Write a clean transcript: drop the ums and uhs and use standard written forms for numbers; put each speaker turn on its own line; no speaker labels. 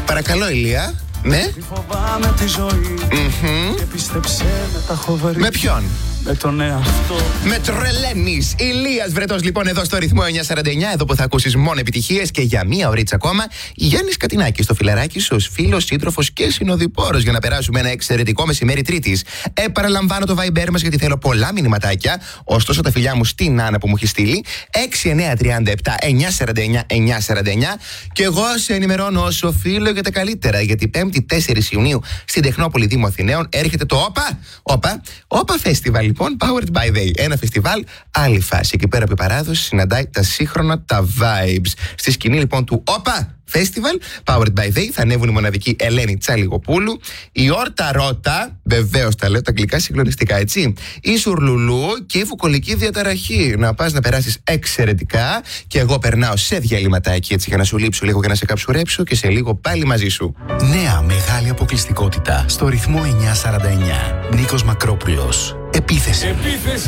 Παρακαλώ, Ηλία. Ναι.
Φοβάμαι τη ζωή. Και πίστεψέ με, τα έχω βρει.
Με ποιον?
Με τον εαυτό.
Με τρελαίνεις. Ηλίας Βρετός λοιπόν εδώ στο ρυθμό 949. Εδώ που θα ακούσεις μόνο επιτυχίες και για μία ωρίτσα ακόμα. Γιάννης Κατινάκης στο φιλαράκι σου, ως φίλος, σύντροφος και συνοδοιπόρος για να περάσουμε ένα εξαιρετικό μεσημέρι Τρίτης. Παραλαμβάνω το Viber μας γιατί θέλω πολλά μηνυματάκια. Ωστόσο τα φιλιά μου στην Άννα που μου έχει στείλει 6937 949 949. Και εγώ σε ενημερώνω ως οφείλω για τα καλύτερα. Γιατί 5η 4 Ιουνίου στην Τεχνόπολη Δήμου Αθηναίων έρχεται το Όπα Festival. Λοιπόν, Powered by They. Ένα φεστιβάλ, άλλη φάση. Εκεί πέρα από η παράδοση συναντάει τα σύγχρονα, τα vibes. Στη σκηνή λοιπόν του Όπα Festival, Powered by They, θα ανέβουν η μοναδική Ελένη Τσαλιγοπούλου, η Όρτα Ρώτα, βεβαίως τα λέω τα αγγλικά συγκλονιστικά, έτσι, η Σουρλουλού και η Φουκολική Διαταραχή. Να πας να περάσεις εξαιρετικά και εγώ περνάω σε διαλυματάκι έτσι για να σου λείψω λίγο και να σε καψουρέψω και σε λίγο πάλι μαζί σου.
Νέα μεγάλη αποκλειστικότητα στο ρυθμό 949. Νίκος Μακρόπουλος. Επίθεση.